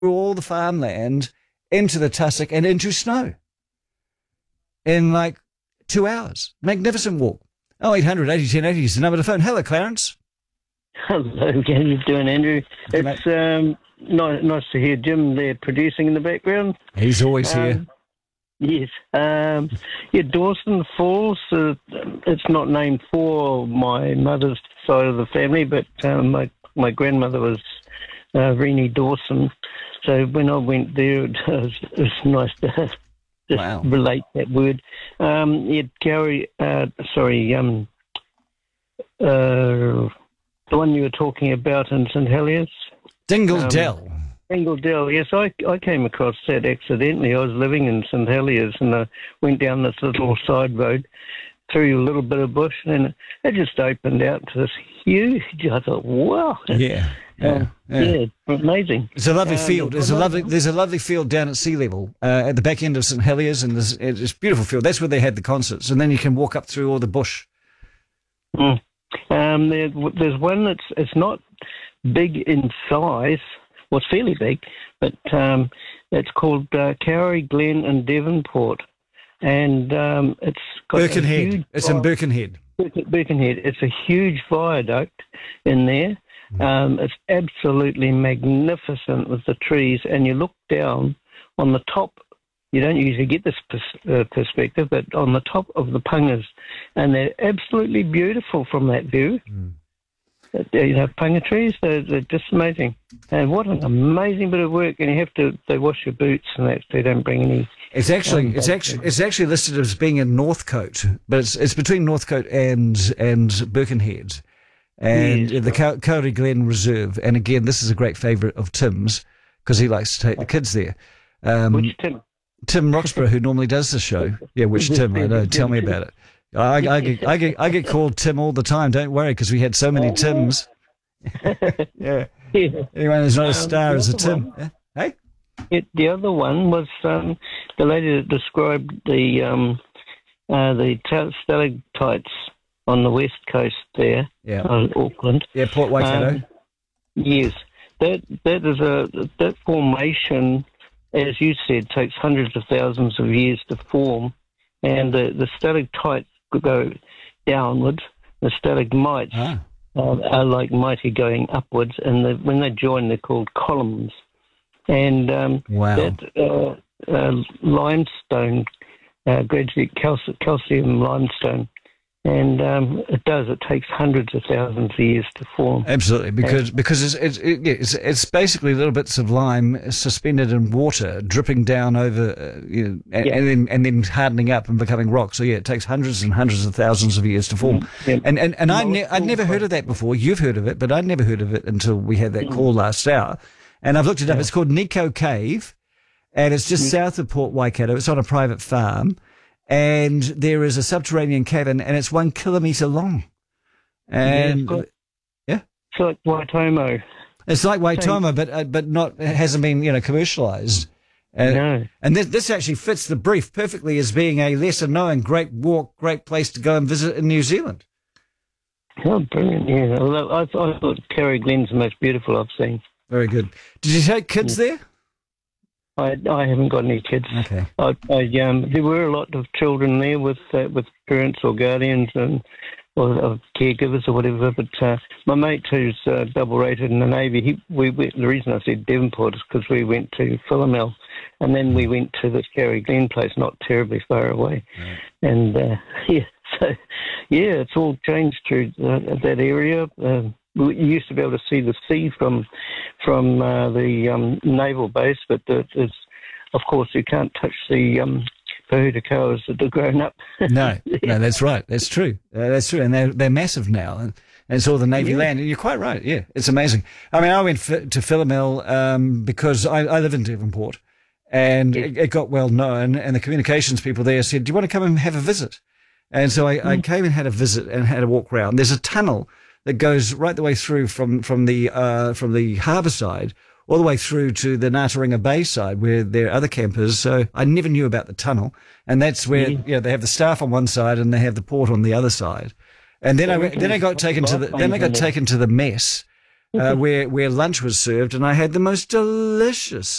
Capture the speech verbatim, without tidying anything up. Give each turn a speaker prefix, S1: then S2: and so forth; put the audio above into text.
S1: through all the farmland into the tussock and into snow in like two hours. Magnificent walk. Oh, eight hundred eighty ten eighty is the number to phone. Hello, Clarence.
S2: Hello, how you doing, Andrew?
S1: Good,
S2: it's um, nice, nice to hear Jim there producing in the background.
S1: He's always
S2: um,
S1: here.
S2: Yes. Um, yeah, Dawson Falls, uh, it's not named for my mother's side of the family, but um, my, my grandmother was uh, Renee Dawson. So when I went there, it was, it was nice to just
S1: Wow.
S2: relate that word. Um, yeah, Gary, uh, sorry, um, uh, the one you were talking about in St Heliers.
S1: Dingle
S2: um,
S1: Dell.
S2: Dingle Dell, yes, I, I came across that accidentally. I was living in St Heliers and I went down this little side road through a little bit of bush and it just opened out to this huge, I thought, wow.
S1: Yeah. Yeah,
S2: Um,
S1: yeah.
S2: yeah, amazing.
S1: It's a lovely
S2: Um,
S1: field. There's a
S2: another-
S1: lovely. There's a lovely field down at sea level uh, at the back end of St Heliers, and there's, it's a beautiful field. That's where they had the concerts, and then you can walk up through all the bush.
S2: Mm. Um, there, there's one that's it's not big in size. Well, it's fairly big, but um, it's called uh, Cowrie Glen in Devonport, and um, it's got a
S1: Birkenhead.
S2: huge
S1: It's in Birkenhead.
S2: Birkenhead. It's a huge viaduct in there. Um, it's absolutely magnificent with the trees, and you look down on the top. You don't usually get this pers- uh, perspective, but on the top of the pungas, and they're absolutely beautiful from that view.
S1: Mm.
S2: Uh, You know, punga trees, they're, they're just amazing. And what an amazing bit of work! And you have to they wash your boots, and that they don't bring any.
S1: It's actually
S2: Um,
S1: it's actually it's actually listed as being in Northcote, but it's it's between Northcote and and Birkenhead, and
S2: Yes.
S1: the Cow- Cowrie Glen Reserve. And again, this is a great favourite of Tim's because he likes to take the kids there. Um,
S2: Which Tim?
S1: Tim Roxburgh, who normally does the show. Yeah, which Tim? I know. Tell me about it. I, I, get, I get I get called Tim all the time. Don't worry, because we had so many Tims. Yeah.
S2: Yeah.
S1: Anyone who's not a
S2: Um,
S1: star
S2: the
S1: is a
S2: other
S1: Tim.
S2: one-
S1: Yeah. Hey.
S2: It, the other one was um, the lady that described the um, uh, the ta- stalactites on the west coast there,
S1: Yeah.
S2: uh, Auckland.
S1: Yeah. Port Waikato.
S2: Um, yes, that that is a that formation, as you said, takes hundreds of thousands of years to form, and the the stalactites go downwards. The stalagmites
S1: ah.
S2: uh, are like mighty going upwards, and the, when they join, they're called columns. And um,
S1: Wow.
S2: that uh, uh, limestone, uh, gradually calci- calcium limestone, and um, it does. It takes hundreds of thousands of years to form.
S1: Absolutely, because because it's it's, it, yeah, it's it's basically little bits of lime suspended in water, dripping down over, uh, you know, and,
S2: Yeah.
S1: and then and then hardening up and becoming rock. So yeah, it takes hundreds and hundreds of thousands of years to form.
S2: Yeah.
S1: And and and I
S2: No,
S1: ne-
S2: it's
S1: I'd
S2: all
S1: never heard of that before. You've heard of it, but I'd never heard of it until we had that call last hour. And I've looked it up. It's called Nico Cave, and it's just south of Port Waikato. It's on a private farm. And there is a subterranean cavern, and it's one kilometre long. And
S2: Yeah, it's
S1: yeah,
S2: It's like Waitomo.
S1: it's like Waitomo, but uh, but not it hasn't been you know commercialised. Uh,
S2: No.
S1: And this, this actually fits the brief perfectly as being a lesser known great walk, great place to go and visit in New Zealand.
S2: Oh, brilliant! Yeah, although I, I thought Cowrie Glen's the most beautiful I've seen.
S1: Very good. Did you take kids there?
S2: I, I haven't got any kids.
S1: Okay.
S2: I, I, um, there were a lot of children there with uh, with parents or guardians and or, or caregivers or whatever. But uh, my mate, who's uh, double rated in the Navy, he, we went, the reason I said Devonport is because we went to Philomel, and then we went to this Cowrie Glen place, not terribly far away.
S1: Right.
S2: And uh, yeah, so yeah, it's all changed through uh, that area. Um, we used to be able to see the sea from from uh, the um, naval base, but it is, of course, you can't touch the um, Pahuta Koas that are grown up.
S1: No, no, that's right. That's true. Uh, that's true. And they're, they're massive now. And, and it's all the Navy
S2: Yeah.
S1: land. And you're quite right. Yeah, it's amazing. I mean, I went f- to Philomel um, because I, I live in Devonport, and
S2: Yeah.
S1: it, it got well known, and the communications people there said, do you want to come and have a visit? And so I, I came and had a visit and had a walk around. There's a tunnel that goes right the way through from, from the uh, from the harbour side all the way through to the Ngātaringa Bay side where there are other campers. So I never knew about the tunnel. And that's where,
S2: Yeah.
S1: you know, they have the staff on one side and they have the port on the other side. And then I went, then I got taken to the, then I got taken to the mess uh, where where lunch was served, and I had the most delicious